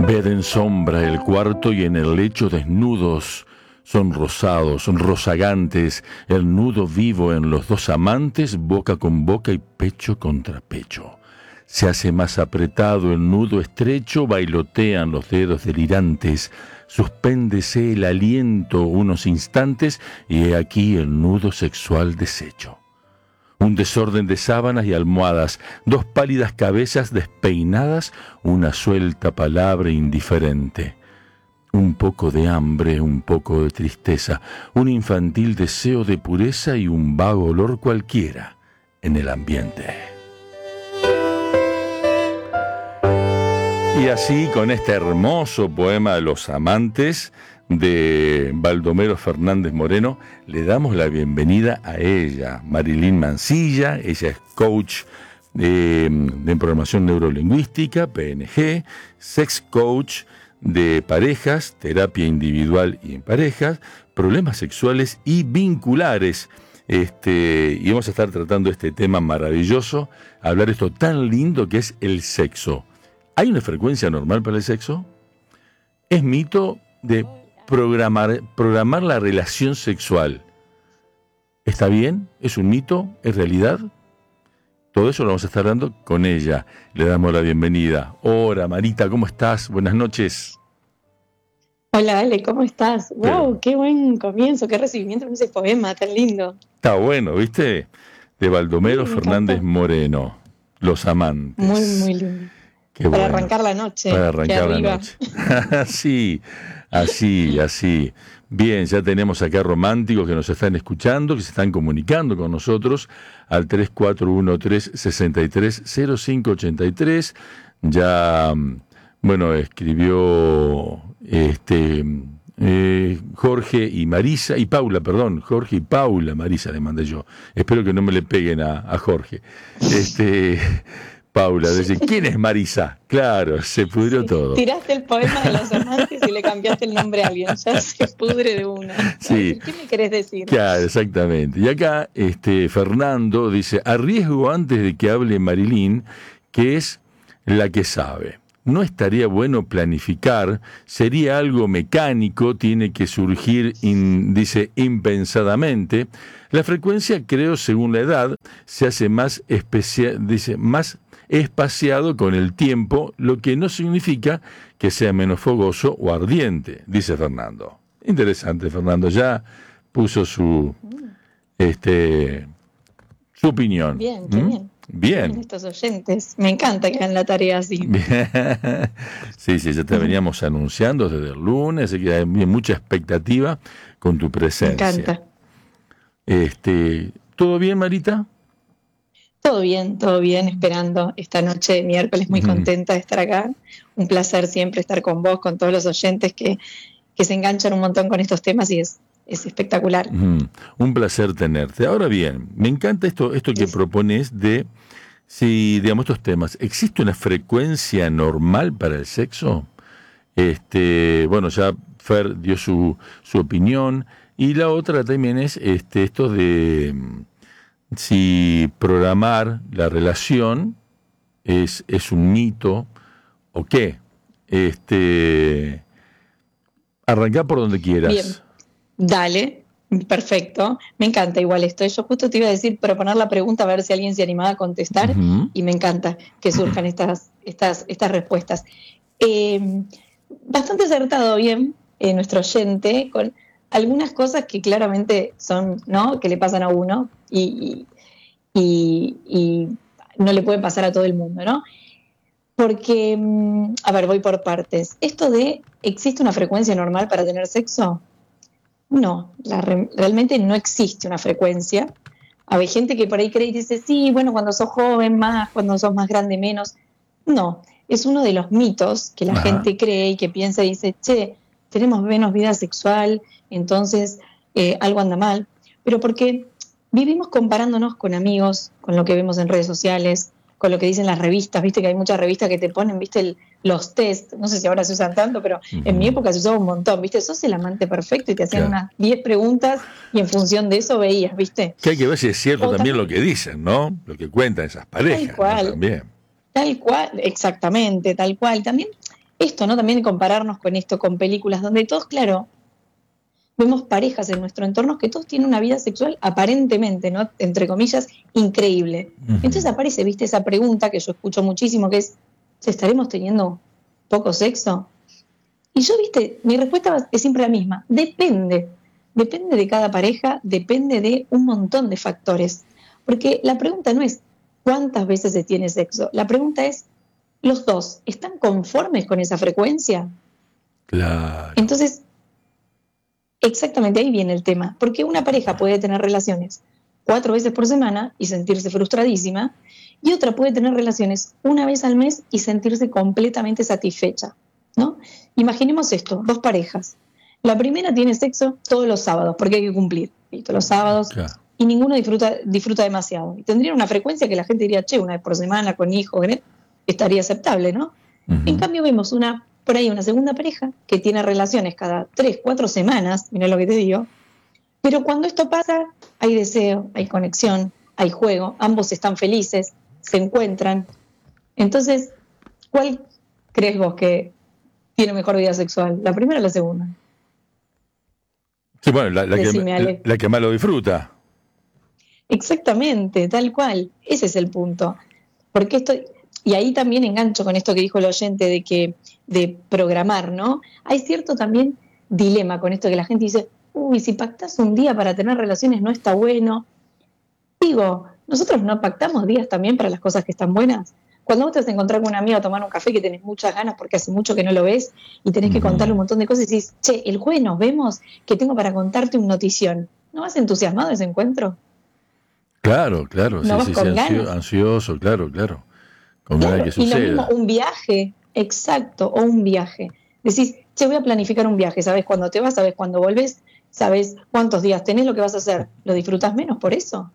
Ved en sombra el cuarto y en el lecho desnudos, son rosados, son rozagantes, el nudo vivo en los dos amantes, boca con boca y pecho contra pecho. Se hace más apretado el nudo estrecho, bailotean los dedos delirantes, suspéndese el aliento unos instantes y he aquí el nudo sexual deshecho. Un desorden de sábanas y almohadas, dos pálidas cabezas despeinadas, una suelta palabra indiferente. Un poco de hambre, un poco de tristeza, un infantil deseo de pureza y un vago olor cualquiera en el ambiente. Y así, con este hermoso poema de Los Amantes de Baldomero Fernández Moreno, le damos la bienvenida a ella, Marilyn Mansilla. Ella es coach de programación neurolingüística, PNG, sex coach de parejas, terapia individual y en parejas, problemas sexuales y vinculares. Y vamos a estar tratando este tema maravilloso, hablar esto tan lindo que es el sexo. ¿Hay una frecuencia normal para el sexo? Es mito de programar la relación sexual. ¿Está bien? ¿Es un mito? ¿Es realidad? Todo eso lo vamos a estar hablando con ella. Le damos la bienvenida. Hola, Marita, ¿cómo estás? Buenas noches. Hola, Ale, ¿cómo estás? ¡Wow! ¡Qué buen comienzo! ¡Qué recibimiento con ese poema tan lindo! Está bueno, ¿viste? De Baldomero Fernández Moreno, Los Amantes. Muy, muy lindo. Qué para bueno. Arrancar la noche. Para arrancar la noche. Sí, así. Bien, ya tenemos acá románticos que nos están escuchando, que se están comunicando con nosotros al 3413-630583. Ya, bueno, escribió Jorge y Marisa, y Paula, perdón, Jorge y Paula, Marisa le mandé yo. Espero que no me le peguen a Jorge. Paula, dice, ¿quién es Marisa? Claro, se pudrió todo. Tiraste el poema de Los Amantes y le cambiaste el nombre a alguien, ya se pudre de una. Sí. ¿Qué me querés decir? Claro, exactamente. Y acá Fernando dice, arriesgo antes de que hable Marilyn, que es la que sabe. No estaría bueno planificar, sería algo mecánico, tiene que surgir, dice, impensadamente. La frecuencia, creo, según la edad, se hace más más espaciado con el tiempo, lo que no significa que sea menos fogoso o ardiente, dice Fernando. Interesante, Fernando, ya puso su opinión. Bien, qué bien. Bien. Estos oyentes, me encanta que hagan la tarea así. Sí, ya te veníamos anunciando desde el lunes, así que hay mucha expectativa con tu presencia. Me encanta. ¿Todo bien, Marita? Todo bien, esperando esta noche de miércoles, muy contenta de estar acá. Un placer siempre estar con vos, con todos los oyentes que se enganchan un montón con estos temas y es espectacular. Un placer tenerte. Ahora bien, me encanta esto que propones de, si digamos estos temas, ¿existe una frecuencia normal para el sexo? Bueno, ya Fer dio su opinión, y la otra también es esto de si programar la relación es un mito o qué. Arrancá por donde quieras. Bien, dale, perfecto. Me encanta igual esto. Yo justo te iba a decir, proponer la pregunta a ver si alguien se animaba a contestar, y me encanta que surjan estas respuestas. Bastante acertado, bien, nuestro oyente, con algunas cosas que claramente son, ¿no?, que le pasan a uno y no le pueden pasar a todo el mundo, ¿no? Porque, a ver, voy por partes. Esto de, ¿existe una frecuencia normal para tener sexo? No, realmente no existe una frecuencia. Hay gente que por ahí cree y dice, sí, bueno, cuando sos joven más, cuando sos más grande menos. No, es uno de los mitos que la gente cree y que piensa y dice, che, tenemos menos vida sexual, entonces algo anda mal. Pero porque vivimos comparándonos con amigos, con lo que vemos en redes sociales, con lo que dicen las revistas, viste que hay muchas revistas que te ponen, viste, los test, no sé si ahora se usan tanto, pero en mi época se usaba un montón, viste, sos el amante perfecto y te hacían unas 10 preguntas y en función de eso veías, viste. Que hay que ver si es cierto también lo que dicen, ¿no? Lo que cuentan esas parejas. Tal cual, ¿no? También. Tal cual, exactamente, tal cual. También esto, ¿no? También compararnos con esto, con películas donde todos, claro, vemos parejas en nuestro entorno que todos tienen una vida sexual aparentemente, ¿no? Entre comillas, increíble. Entonces aparece, viste, esa pregunta que yo escucho muchísimo, que es, ¿estaremos teniendo poco sexo? Y yo, viste, mi respuesta es siempre la misma. Depende de cada pareja, depende de un montón de factores. Porque la pregunta no es cuántas veces se tiene sexo, la pregunta es, ¿los dos están conformes con esa frecuencia? Claro. Entonces, exactamente ahí viene el tema, porque una pareja puede tener relaciones 4 veces por semana y sentirse frustradísima, y otra puede tener relaciones una vez al mes y sentirse completamente satisfecha, ¿no? Imaginemos esto, 2 parejas. La primera tiene sexo todos los sábados, porque hay que cumplir, ¿listo? Los sábados, Claro. y ninguno disfruta demasiado. Y tendrían una frecuencia que la gente diría, che, una vez por semana con hijos, estaría aceptable, ¿no? En cambio vemos por ahí una segunda pareja que tiene relaciones cada 3, 4 semanas, mirá lo que te digo, pero cuando esto pasa hay deseo, hay conexión, hay juego, ambos están felices, se encuentran. Entonces, ¿cuál crees vos que tiene mejor vida sexual? ¿La primera o la segunda? Sí, bueno, Decime, Ale. la que más lo disfruta. Exactamente, tal cual. Ese es el punto. Porque y ahí también engancho con esto que dijo el oyente de programar, ¿no? Hay cierto también dilema con esto que la gente dice, uy, si pactás un día para tener relaciones no está bueno. Digo, nosotros no pactamos días también para las cosas que están buenas. Cuando vos te vas a encontrar con un amigo a tomar un café que tenés muchas ganas porque hace mucho que no lo ves y tenés que contarle un montón de cosas y decís, che, el jueves nos vemos que tengo para contarte un notición. ¿No vas entusiasmado de ese encuentro? Claro, ¿No vas con ganas? ansioso, claro. Con ganas de que Y lo mismo, suceda. un viaje, exacto, o un viaje. Decís, che, voy a planificar un viaje, sabes cuándo te vas, sabes cuándo volvés, sabes cuántos días tenés, lo que vas a hacer. ¿Lo disfrutás menos por eso?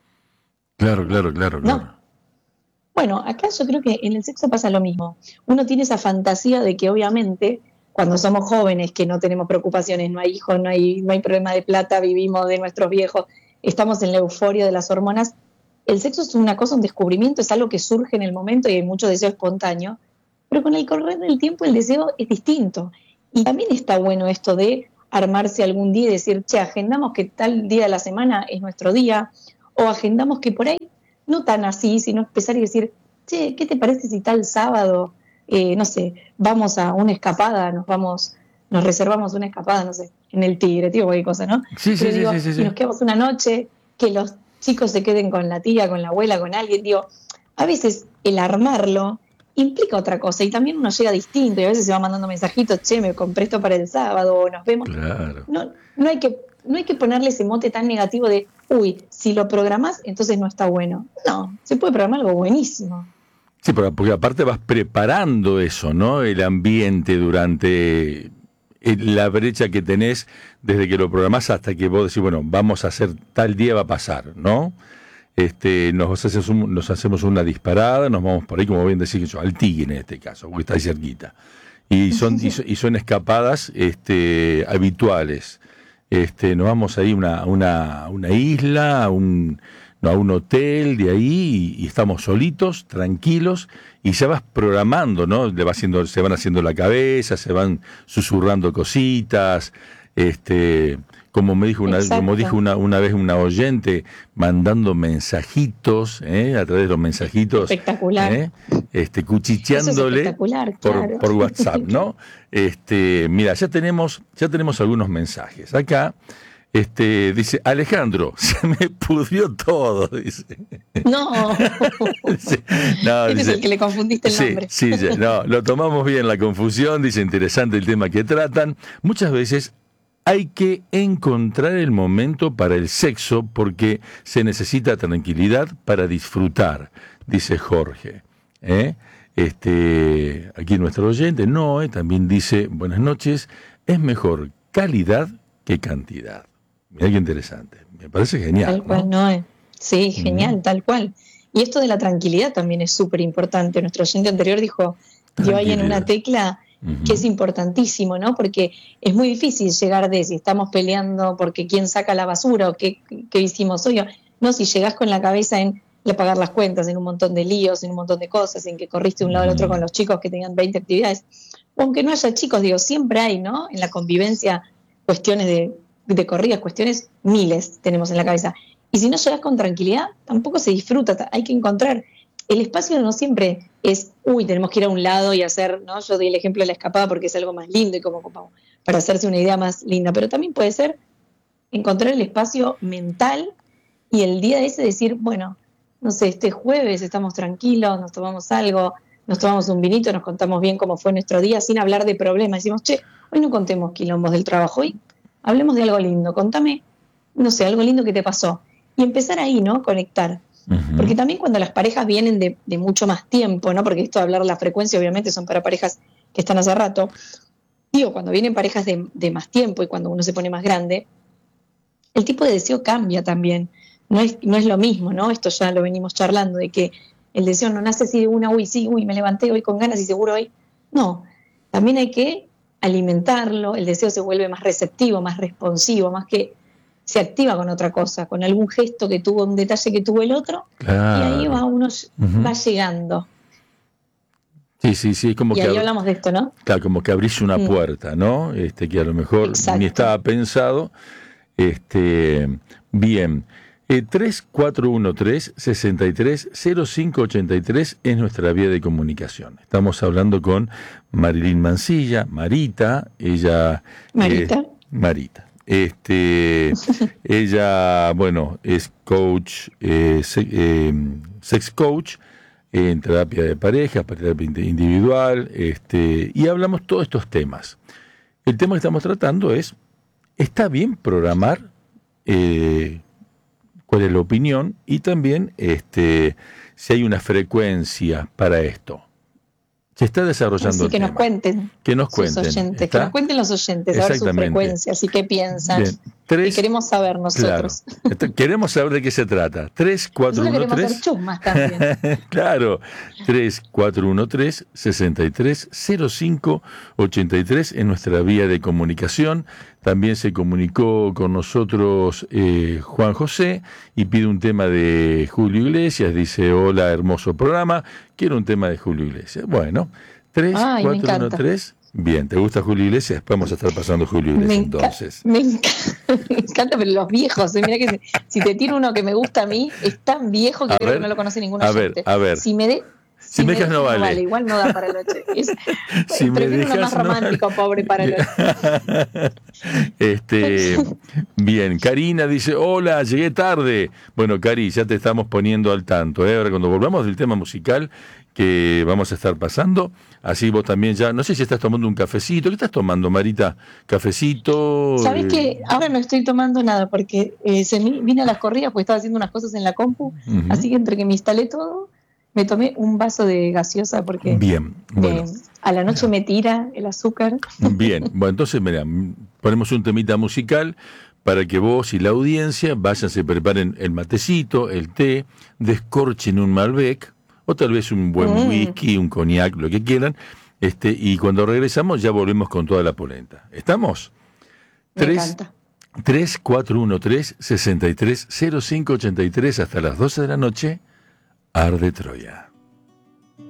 Claro. No. Bueno, acá yo creo que en el sexo pasa lo mismo. Uno tiene esa fantasía de que obviamente cuando somos jóvenes, que no tenemos preocupaciones, no hay hijos, no hay problema de plata, vivimos de nuestros viejos, estamos en la euforia de las hormonas, el sexo es una cosa, un descubrimiento, es algo que surge en el momento y hay mucho deseo espontáneo, pero con el correr del tiempo el deseo es distinto. Y también está bueno esto de armarse algún día y decir, che, agendamos que tal día de la semana es nuestro día, o agendamos que por ahí, no tan así, sino empezar y decir, che, ¿qué te parece si tal sábado, no sé, vamos a una escapada, nos reservamos una escapada, no sé, en el Tigre, tío, cualquier cosa, ¿no? Sí. Y nos quedamos una noche, que los chicos se queden con la tía, con la abuela, con alguien, digo, a veces el armarlo implica otra cosa y también uno llega distinto y a veces se va mandando mensajitos, che, me compré esto para el sábado, o nos vemos. Claro. No hay que ponerle ese mote tan negativo de, uy, si lo programás, entonces no está bueno. No, se puede programar algo buenísimo. Sí, porque aparte vas preparando eso, ¿no? El ambiente durante la brecha que tenés desde que lo programás hasta que vos decís, bueno, vamos a hacer tal día va a pasar, ¿no? Nos hacemos una disparada, nos vamos por ahí, como bien decís, al Tigre en este caso, porque está ahí cerquita. Y son escapadas habituales. Nos vamos ahí a una isla, a un hotel de ahí y estamos solitos, tranquilos, y ya vas programando, ¿no? Se van haciendo la cabeza, se van susurrando cositas, como dijo una vez una oyente, mandando mensajitos, a través de los mensajitos, Espectacular. Cuchicheándole claro. por WhatsApp, ¿no? Mira, ya tenemos algunos mensajes. Acá dice, Alejandro, se me pudrió todo, dice. No. Sí, no, Este es el que le confundiste el nombre. Sí, no, lo tomamos bien la confusión, dice, interesante el tema que tratan. Muchas veces hay que encontrar el momento para el sexo porque se necesita tranquilidad para disfrutar, dice Jorge. Aquí nuestro oyente, Noé, también dice, buenas noches, es mejor calidad que cantidad. Mira qué interesante, me parece genial. Tal cual, Noé. Sí, genial, tal cual. Y esto de la tranquilidad también es súper importante. Nuestro oyente anterior dio ahí en una tecla que es importantísimo, ¿no? Porque es muy difícil llegar de si estamos peleando porque quién saca la basura o qué hicimos hoy. No, si llegás con la cabeza en pagar las cuentas, en un montón de líos, en un montón de cosas, en que corriste de un lado al otro con los chicos que tenían 20 actividades. o aunque no haya chicos, digo, siempre hay, ¿no? En la convivencia cuestiones de corridas, cuestiones miles tenemos en la cabeza. Y si no llegas con tranquilidad, tampoco se disfruta, hay que encontrar. El espacio no siempre es, tenemos que ir a un lado y hacer, ¿no? Yo doy el ejemplo de la escapada porque es algo más lindo y como para hacerse una idea más linda, pero también puede ser encontrar el espacio mental y el día ese decir, bueno, no sé, este jueves estamos tranquilos, nos tomamos algo, nos tomamos un vinito, nos contamos bien cómo fue nuestro día, sin hablar de problemas. Decimos, hoy no contemos quilombos del trabajo, hoy hablemos de algo lindo, contame, no sé, algo lindo que te pasó. Y empezar ahí, ¿no? Conectar. Uh-huh. Porque también cuando las parejas vienen de mucho más tiempo, ¿no? Porque esto de hablar la frecuencia obviamente son para parejas que están hace rato. Digo, cuando vienen parejas de más tiempo y cuando uno se pone más grande, el tipo de deseo cambia también. No es lo mismo, ¿no? Esto ya lo venimos charlando, de que el deseo no nace así de una, me levanté hoy con ganas y seguro hoy. No, también hay que alimentarlo, el deseo se vuelve más receptivo, más responsivo, más que se activa con otra cosa, con algún gesto que tuvo, un detalle que tuvo el otro, claro. Y ahí va llegando. Sí, como y que ahí hablamos de esto, ¿no? Claro, como que abrís una puerta, ¿no? Que a lo mejor ni estaba pensado. Bien. 3413-630583 es nuestra vía de comunicación. Estamos hablando con Marilyn Mansilla, Marita, ella... Marita. Ella, bueno, es coach, sex coach, en terapia de pareja, terapia individual, y hablamos todos estos temas. El tema que estamos tratando es, ¿está bien programar? ¿Cuál es la opinión? Y también si hay una frecuencia para esto. Se está desarrollando el tema. Que nos cuenten. Oyentes, que nos cuenten los oyentes, a ver sus frecuencias y qué piensan. Y queremos saber nosotros. Claro. Queremos saber de qué se trata. 3413. Queremos hacer chusmas también. Claro. 3413-630583 en nuestra vía de comunicación. También se comunicó con nosotros Juan José y pide un tema de Julio Iglesias. Dice, hola, hermoso programa. Quiero un tema de Julio Iglesias. Bueno, 3413. Bien, ¿te gusta Julio Iglesias? Vamos a estar pasando Julio Iglesias entonces. Me encanta, pero los viejos. Mira que si te tiro uno que me gusta a mí, es tan viejo que creo que no lo conoce ningún oyente. A ver. Si me dejas no vale. Igual no da para el 8. Prefiero uno más romántico, pobre, para el 8. Bien, Karina dice, hola, llegué tarde. Bueno, Cari, ya te estamos poniendo al tanto. Ahora cuando volvamos del tema musical que vamos a estar pasando, así vos también ya, no sé si estás tomando un cafecito. ¿Qué estás tomando, Marita? ¿Cafecito? ¿Sabés qué? Ahora no estoy tomando nada porque vine a las corridas porque estaba haciendo unas cosas en la compu, así que entre que me instalé todo, me tomé un vaso de gaseosa porque bien, bueno. A la noche me tira el azúcar. Bien, bueno, entonces mira, ponemos un temita musical para que vos y la audiencia vayan, se preparen el matecito, el té, descorchen un Malbec, o tal vez un buen whisky, un cognac, lo que quieran, y cuando regresamos ya volvemos con toda la polenta. ¿Estamos? Me encanta. 3413-630583 hasta las 12 de la noche, Arde Troya.